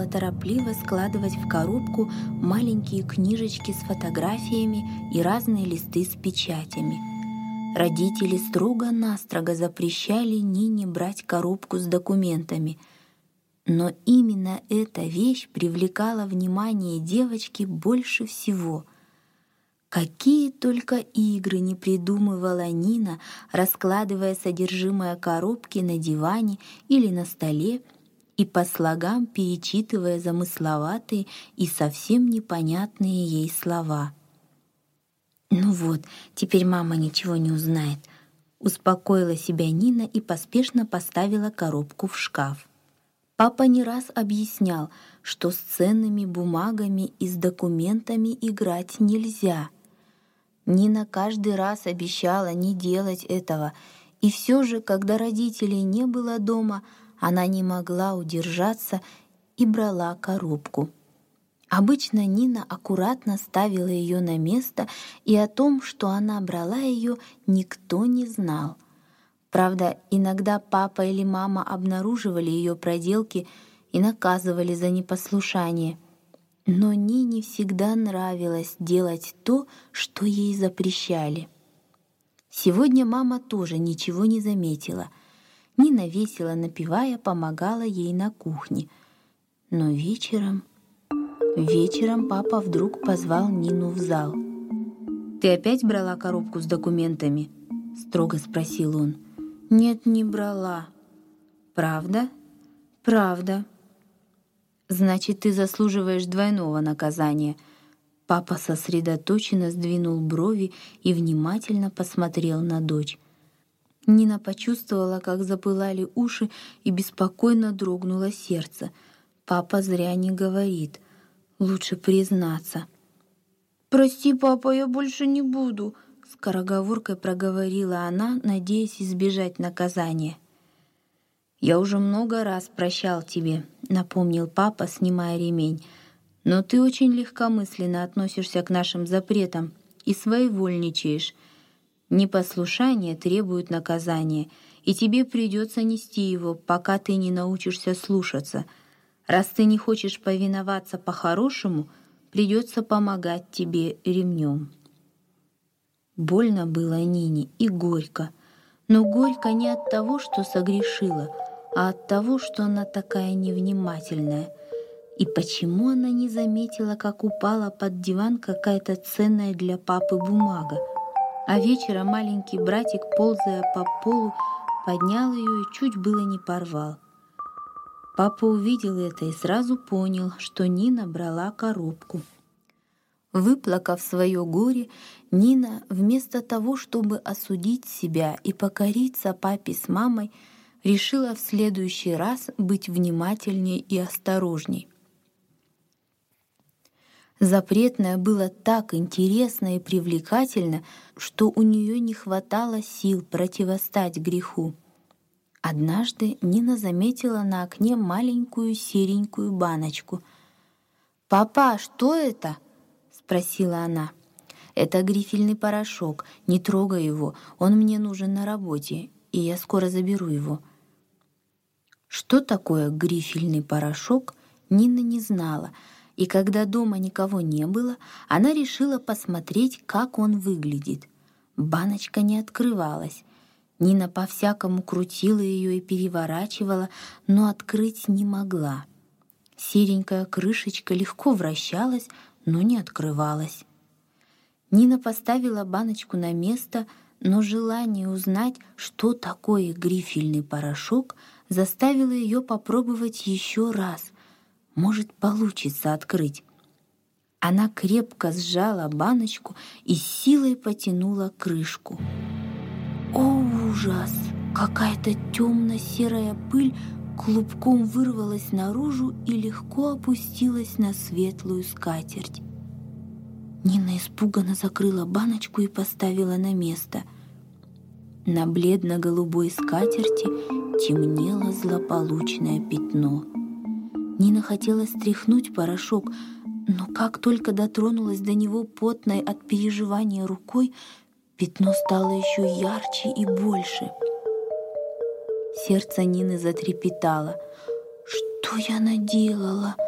торопливо складывать в коробку маленькие книжечки с фотографиями и разные листы с печатями. Родители строго-настрого запрещали Нине брать коробку с документами. Но именно эта вещь привлекала внимание девочки больше всего. Какие только игры не придумывала Нина, раскладывая содержимое коробки на диване или на столе и по слогам перечитывая замысловатые и совсем непонятные ей слова. «Ну вот, теперь мама ничего не узнает», — успокоила себя Нина и поспешно поставила коробку в шкаф. Папа не раз объяснял, что с ценными бумагами и с документами играть нельзя. Нина каждый раз обещала не делать этого, и все же, когда родителей не было дома, она не могла удержаться и брала коробку. Обычно Нина аккуратно ставила ее на место, и о том, что она брала ее, никто не знал. Правда, иногда папа или мама обнаруживали ее проделки и наказывали за непослушание. Но Нине всегда нравилось делать то, что ей запрещали. Сегодня мама тоже ничего не заметила. Нина, весело напевая, помогала ей на кухне. Но вечером папа вдруг позвал Нину в зал. «Ты опять брала коробку с документами?» — строго спросил он. «Нет, не брала». «Правда?» «Правда». «Значит, ты заслуживаешь двойного наказания». Папа сосредоточенно сдвинул брови и внимательно посмотрел на дочь. Нина почувствовала, как запылали уши, и беспокойно дрогнуло сердце. Папа зря не говорит. Лучше признаться. «Прости, папа, я больше не буду», — скороговоркой проговорила она, надеясь избежать наказания. «Я уже много раз прощал тебе», — напомнил папа, снимая ремень. «Но ты очень легкомысленно относишься к нашим запретам и своевольничаешь. Непослушание требует наказания, и тебе придется нести его, пока ты не научишься слушаться. Раз ты не хочешь повиноваться по-хорошему, придется помогать тебе ремнем». Больно было Нине и горько. Но горько не от того, что согрешила, а от того, что она такая невнимательная. И почему она не заметила, как упала под диван какая-то ценная для папы бумага? А вечером маленький братик, ползая по полу, поднял ее и чуть было не порвал. Папа увидел это и сразу понял, что Нина брала коробку. Выплакав свое горе, Нина, вместо того, чтобы осудить себя и покориться папе с мамой, решила в следующий раз быть внимательнее и осторожней. Запретное было так интересно и привлекательно, что у нее не хватало сил противостать греху. Однажды Нина заметила на окне маленькую серенькую баночку. «Папа, что это?» — спросила она. «Это грифельный порошок. Не трогай его. Он мне нужен на работе, и я скоро заберу его». Что такое грифельный порошок, Нина не знала, и когда дома никого не было, она решила посмотреть, как он выглядит. Баночка не открывалась. Нина по-всякому крутила ее и переворачивала, но открыть не могла. Серенькая крышечка легко вращалась, но не открывалась. Нина поставила баночку на место, но желание узнать, что такое грифельный порошок, заставило ее попробовать еще раз. Может, получится открыть. Она крепко сжала баночку и силой потянула крышку. О, ужас! Какая-то темно-серая пыль клубком вырвалась наружу и легко опустилась на светлую скатерть. Нина испуганно закрыла баночку и поставила на место. На бледно-голубой скатерти темнело злополучное пятно. Нина хотела стряхнуть порошок, но как только дотронулась до него потной от переживания рукой, пятно стало еще ярче и больше. Сердце Нины затрепетало. «Что я наделала?»